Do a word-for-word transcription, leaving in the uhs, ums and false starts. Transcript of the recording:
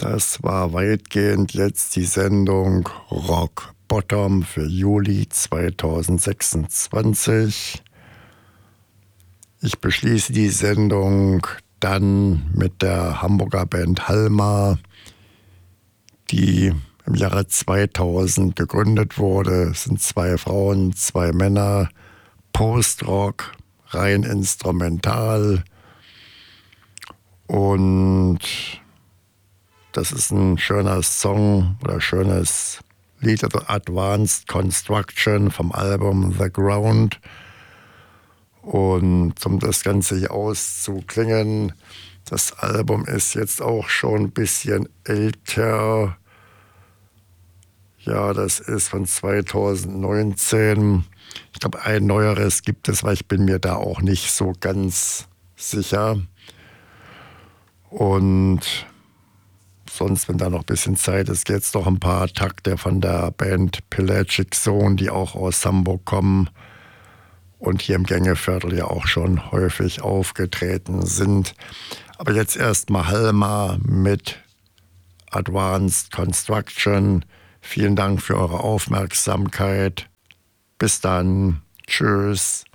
Das war weitgehend jetzt die Sendung Rock Bottom für Juli zweitausendsechsundzwanzig. Ich beschließe die Sendung dann mit der Hamburger Band Halma, die im Jahre zweitausend gegründet wurde. Es sind zwei Frauen, zwei Männer, Post-Rock, rein instrumental. Und das ist ein schöner Song oder schönes Lied, also Advanced Construction vom Album The Ground. Und um das Ganze hier auszuklingen, das Album ist jetzt auch schon ein bisschen älter. Ja, das ist von zweitausendneunzehn. Ich glaube, ein neueres gibt es, weil ich bin mir da auch nicht so ganz sicher. Und sonst, wenn da noch ein bisschen Zeit ist, geht es noch ein paar Takte von der Band Pelagic Zone, die auch aus Hamburg kommen und hier im Gängeviertel ja auch schon häufig aufgetreten sind. Aber jetzt erstmal Halma mit Advanced Construction. Vielen Dank für eure Aufmerksamkeit. Bis dann. Tschüss.